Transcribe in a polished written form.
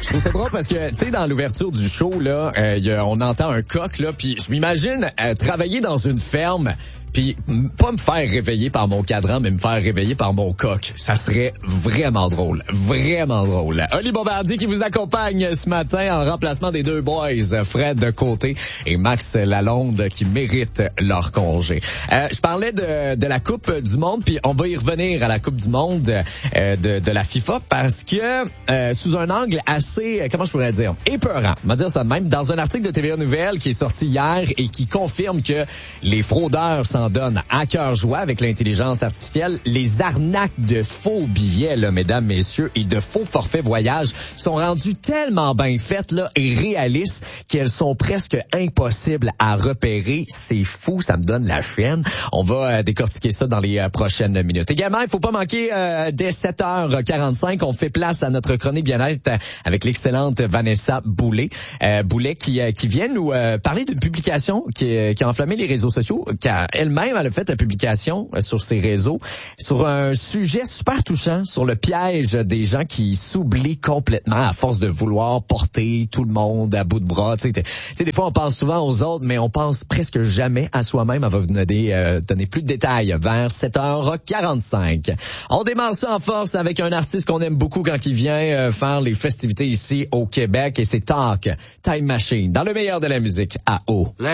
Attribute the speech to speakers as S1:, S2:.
S1: Je trouve ça drôle parce que, tu sais, dans l'ouverture du show, là, on entend un coq, là, puis je m'imagine travailler dans une ferme, puis pas me faire réveiller par mon cadran, mais me faire réveiller par mon coq. Ça serait vraiment drôle. Vraiment drôle. Oli Bombardier qui vous accompagne ce matin en remplacement des deux boys, Fred de Côté et Max Lalonde, qui méritent leur congé. Je parlais de la Coupe du Monde, puis on va y revenir à la Coupe du Monde de la FIFA parce que sous un angle assez, comment je pourrais dire, épeurant, on va dire ça de même, dans un article de TVA Nouvelles qui est sorti hier et qui confirme que les fraudeurs s'en donnent à cœur joie avec l'intelligence artificielle. Les arnaques de faux billets, là, mesdames, messieurs, et de faux forfaits voyage sont rendues tellement bien faites là, et réalistes qu'elles sont presque impossibles à repérer. C'est fou, ça me donne la chienne. On va décortiquer ça dans les prochaines minutes. Également, il faut pas manquer dès 7h45, on fait place à notre chronique bien-être avec l'excellente Vanessa Boulet qui vient nous parler d'une publication qui a enflammé les réseaux sociaux, car elle-même elle a fait la publication sur ses réseaux sur un sujet super touchant, sur le piège des gens qui s'oublient complètement à force de vouloir porter tout le monde à bout de bras. Tu sais, des fois on pense souvent aux autres, mais on pense presque jamais à soi-même. Elle va vous donner plus de détails vers 7h45. On démarre ça en force avec un artiste qu'on aime beaucoup quand il vient faire les festivités ici au Québec, et c'est Talk, Time Machine, dans le meilleur de la musique à eau.